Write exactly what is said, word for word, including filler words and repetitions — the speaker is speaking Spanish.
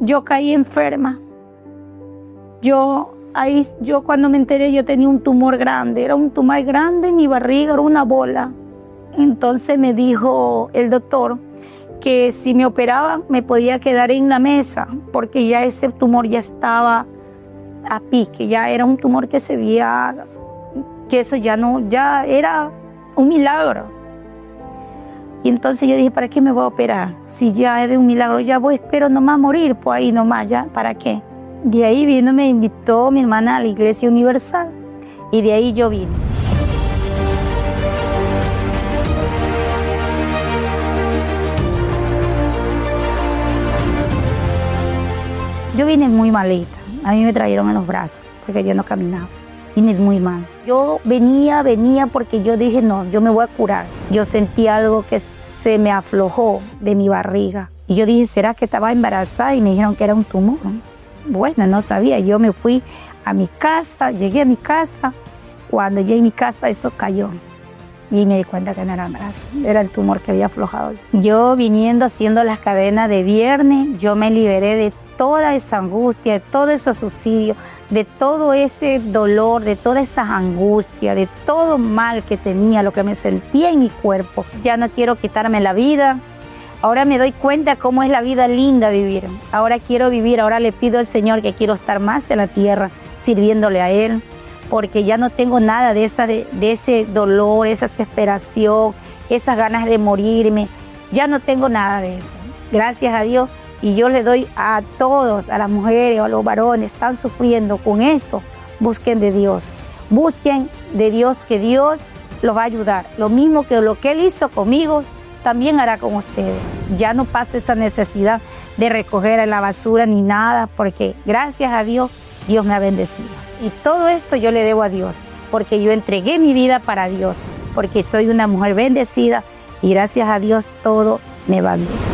yo caí enferma. Yo, ahí, yo cuando me enteré, yo tenía un tumor grande. Era un tumor grande en mi barriga, era una bola. Entonces me dijo el doctor que si me operaban me podía quedar en la mesa, porque ya ese tumor ya estaba a pique, ya era un tumor que se veía, que eso ya no, ya era un milagro. Y entonces yo dije, ¿para qué me voy a operar? Si ya es de un milagro, ya voy, espero nomás morir, pues ahí nomás, ya, ¿para qué? De ahí vino, me invitó mi hermana a la Iglesia Universal, y de ahí yo vine. Yo vine muy malita, a mí me trajeron en los brazos, porque yo no caminaba, vine muy mal. Yo venía, venía porque yo dije, no, yo me voy a curar. Yo sentí algo que se me aflojó de mi barriga. Y yo dije, ¿será que estaba embarazada? Y me dijeron que era un tumor. Bueno, no sabía, yo me fui a mi casa, llegué a mi casa. Cuando llegué a mi casa, eso cayó. Y me di cuenta que no era embarazo, era el tumor que había aflojado. Yo viniendo haciendo las cadenas de viernes, yo me liberé de toda esa angustia, de todo ese suicidio, de todo ese dolor, de toda esa angustia, de todo mal que tenía, lo que me sentía en mi cuerpo. Ya no quiero quitarme la vida. Ahora me doy cuenta cómo es la vida linda vivir. Ahora quiero vivir, ahora le pido al Señor que quiero estar más en la tierra, sirviéndole a Él, porque ya no tengo nada de, esa, de, de ese dolor, esa desesperación, esas ganas de morirme. Ya no tengo nada de eso. Gracias a Dios. Y yo le doy a todos, a las mujeres o a los varones, están sufriendo con esto, busquen de Dios. Busquen de Dios, que Dios los va a ayudar. Lo mismo que lo que Él hizo conmigo, también hará con ustedes. Ya no paso esa necesidad de recoger en la basura ni nada, porque gracias a Dios, Dios me ha bendecido. Y todo esto yo le debo a Dios, porque yo entregué mi vida para Dios, porque soy una mujer bendecida y gracias a Dios todo me va bien.